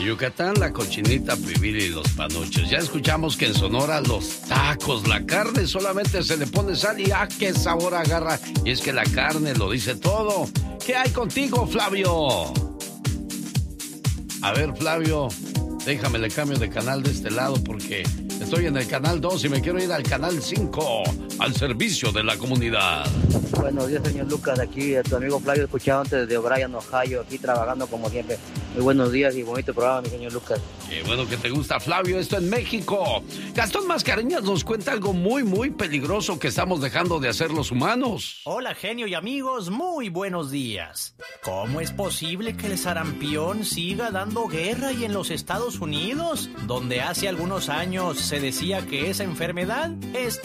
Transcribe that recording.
Yucatán, la cochinita pibil y los panuchos. Ya escuchamos que en Sonora los tacos, la carne solamente se le pone sal y ¡ah, qué sabor agarra! Y es que la carne lo dice todo. ¿Qué hay contigo, Flavio? A ver, Flavio, déjame le cambio de canal de este lado porque estoy en el canal 2 y me quiero ir al canal 5, al servicio de la comunidad. Buenos días, señor Lucas, aquí a tu amigo Flavio, escuchado antes desde O'Brien, Ohio, aquí trabajando como siempre. Muy buenos días y bonito programa, mi señor Lucas. Qué bueno que te gusta, Flavio, esto en México. Gastón Mascareñas nos cuenta algo muy, muy peligroso que estamos dejando de hacer los humanos. Hola, genio y amigos, muy buenos días. ¿Cómo es posible que el sarampión siga dando guerra y en los Estados Unidos, donde hace algunos años se decía que esa enfermedad es